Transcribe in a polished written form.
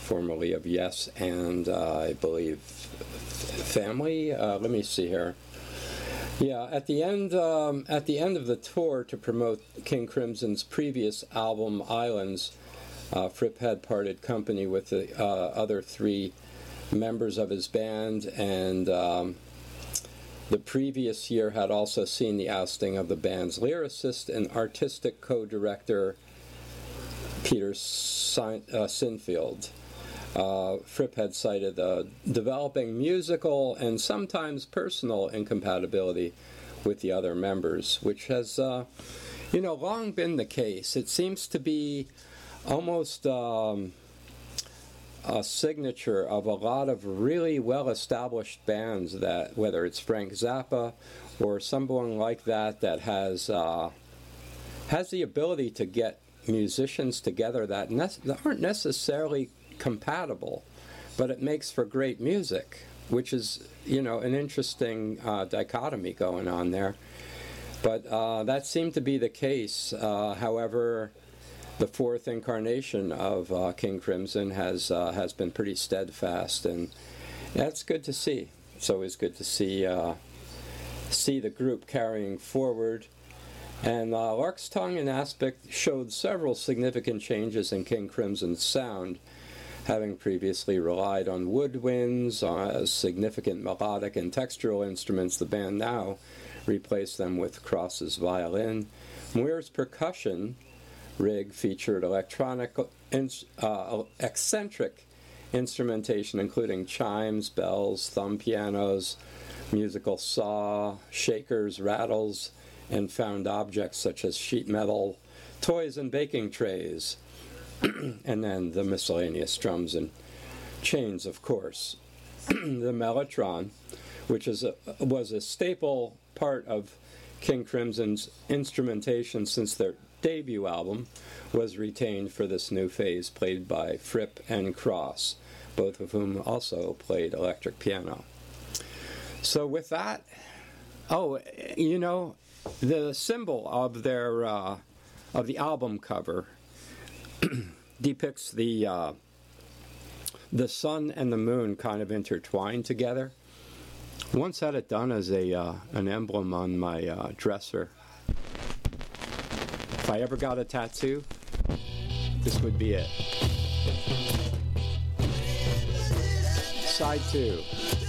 formerly of Yes and I believe Family. Let me see here. Yeah, at the end of the tour to promote King Crimson's previous album Islands, Fripp had parted company with the other three members of his band, and the previous year had also seen the ousting of the band's lyricist and artistic co-director Peter Sinfield. Fripp had cited developing musical and sometimes personal incompatibility with the other members, which has, long been the case. It seems to be almost a signature of a lot of really well-established bands, that whether it's Frank Zappa or someone like that has the ability to get musicians together that aren't necessarily compatible, but it makes for great music, which is, an interesting dichotomy going on there. But that seemed to be the case. However, the fourth incarnation of King Crimson has been pretty steadfast, and that's good to see. It's always good to see the group carrying forward. And Lark's Tongue and Aspic showed several significant changes in King Crimson's sound, having previously relied on woodwinds as significant melodic and textural instruments. The band now replaced them with Cross's violin. Muir's percussion rig featured eccentric instrumentation, including chimes, bells, thumb pianos, musical saw, shakers, rattles, and found objects such as sheet metal, toys, and baking trays. And then the miscellaneous drums and chains, of course. The mellotron, which was a staple part of King Crimson's instrumentation since their debut album, was retained for this new phase, played by Fripp and Cross, both of whom also played electric piano. So with that, the symbol of their of the album cover depicts the sun and the moon kind of intertwined together. Once had it done as an emblem on my dresser. If I ever got a tattoo, this would be it. Side 2.